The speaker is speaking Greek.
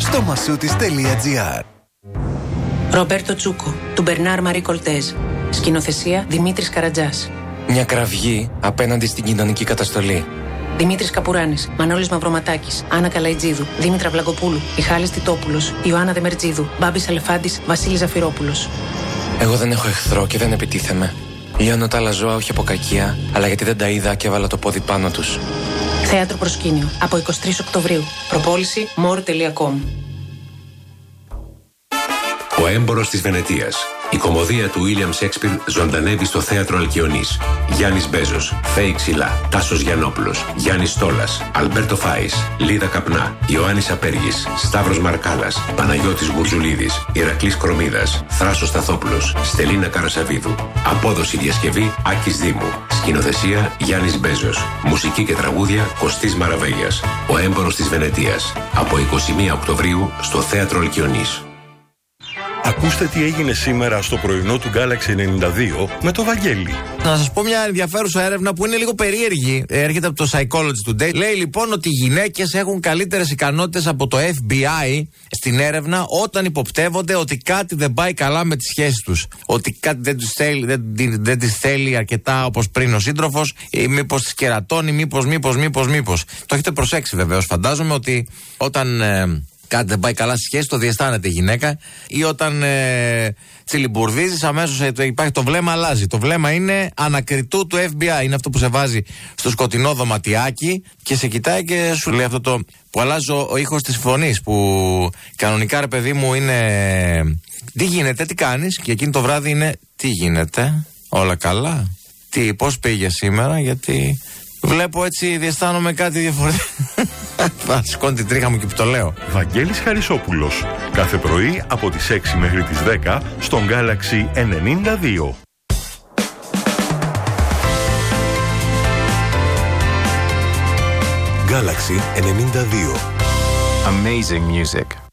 στο masoutis.gr. Ρομπέρτο Τσούκο, του Μπερνάρ Μαρί Κολτέζ. Σκηνοθεσία Δημήτρης Καρατζάς. Μια κραυγή απέναντι στην κοινωνική καταστολή. Δημήτρης Καπουράνης, Μανώλης Μαυροματάκης, Άννα Καλαϊτζίδου, Δήμητρα Βλαγκοπούλου, Μιχάλης Τιτόπουλος, Ιωάννα Δεμερτζίδου, Μπάμπης Αλεφάντης, Βασίλης Ζαφυρόπουλος. Εγώ δεν έχω εχθρό και δεν επιτίθεμαι. Λιώνω τα άλλα ζώα όχι από κακία, αλλά γιατί δεν τα είδα και έβαλα το πόδι πάνω τους. Θέατρο Προσκήνιο, από 23 Οκτωβρίου. Προπόληση more.com. Ο έμπορος της Βενετίας. Η κωμωδία του William Shakespeare ζωντανεύει στο θέατρο Αλκιονής. Γιάννης Μπέζος, Φέη Ξυλά, Τάσος Γιαννόπουλος, Γιάννης Στόλας, Αλμπέρτο Φάης, Λίδα Καπνά, Ιωάννης Απέργης, Σταύρος Μαρκάλας, Παναγιώτης Γουρζουλίδης, Ηρακλής Κρομίδας, Θράσος Σταθόπουλος, Στελίνα Καρασαβίδου. Απόδοση διασκευή Άκης Δήμου. Σκηνοθεσία Γιάννης Μπέζος. Μουσική και τραγούδια Κωστής Μαραβέγιας. Ο έμπορος της Βενετίας. Από 21 Οκτωβρίου στο θέατρο Αλκιονής. Ακούστε τι έγινε σήμερα στο πρωινό του Galaxy 92 με το Βαγγέλη. Να σας πω μια ενδιαφέρουσα έρευνα που είναι λίγο περίεργη. Έρχεται από το Psychology Today. Λέει λοιπόν ότι οι γυναίκες έχουν καλύτερες ικανότητες από το FBI στην έρευνα όταν υποπτεύονται ότι κάτι δεν πάει καλά με τις σχέσεις τους. Ότι κάτι δεν τις θέλει αρκετά όπως πριν ο σύντροφος, ή μήπως τις κερατώνει, μήπως. Το έχετε προσέξει βεβαίως, φαντάζομαι, ότι όταν κάτι δεν πάει καλά στη σχέση, το διαισθάνεται η γυναίκα, ή όταν τσιλιμπουρδίζεις, αμέσως υπάρχει το βλέμμα, αλλάζει. Το βλέμμα είναι ανακριτού του FBI. Είναι αυτό που σε βάζει στο σκοτεινό δωματιάκι και σε κοιτάει και σου λέει αυτό το που αλλάζει ο ήχος της φωνής. Που κανονικά, ρε παιδί μου, είναι τι γίνεται, τι κάνεις, και εκείνο το βράδυ είναι τι γίνεται, όλα καλά, πώς πήγε σήμερα, γιατί βλέπω έτσι, διαισθάνομαι κάτι διαφορετικό. Θα σηκώνει την τρίχα μου και που το λέω. Βαγγέλης Χαρισόπουλος. Κάθε πρωί από τις 6 μέχρι τις 10 στον Galaxy 92. Galaxy 92. Amazing music.